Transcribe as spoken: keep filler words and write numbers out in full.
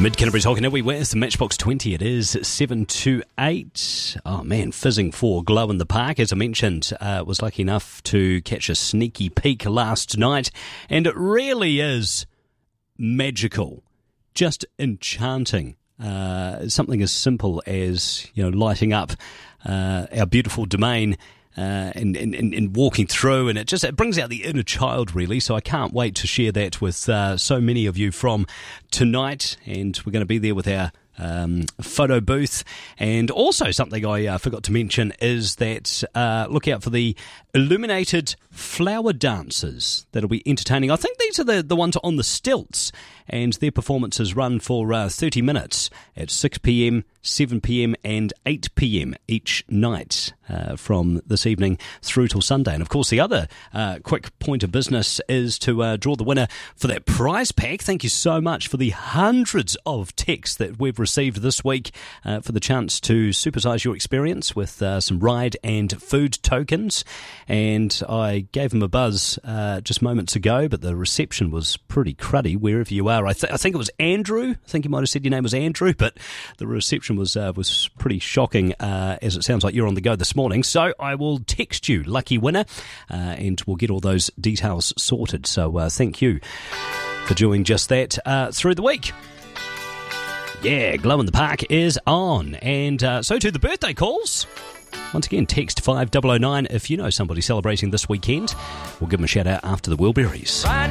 Mid Canterbury's Hokanui with Matchbox twenty. It is seven to eight. Oh man, fizzing for Glow in the Park. As I mentioned, uh, was lucky enough to catch a sneaky peek last night, and it really is magical, just enchanting. Uh, something as simple as, you know, lighting up uh, our beautiful domain. Uh, and, and, and walking through, and it just it brings out the inner child, really. So I can't wait to share that with uh, so many of you from tonight, and we're going to be there with our um, photo booth. And also something I uh, forgot to mention is that uh, look out for the illuminated flower dancers that'll be entertaining. I think these are the, the ones on the stilts, and their performances run for uh, thirty minutes at six p.m, seven p.m, and eight p.m. each night uh, from this evening through till Sunday. And of course, the other uh, quick point of business is to uh, draw the winner for that prize pack. Thank you so much for the hundreds of texts that we've received this week uh, for the chance to supersize your experience with uh, some ride and food tokens. And I gave them a buzz uh, just moments ago, but the reception was pretty cruddy wherever you are. I, th- I think it was Andrew. I think you might have said your name was Andrew, but the reception was uh, was pretty shocking, uh, as it sounds like you're on the go this morning. So I will text you, lucky winner, uh, and we'll get all those details sorted. So uh, thank you for doing just that uh, through the week. Yeah, Glow in the Park is on, and uh, so too the birthday calls. Once again, text five oh oh nine if you know somebody celebrating this weekend. We'll give them a shout out after the Wheelberries. Right.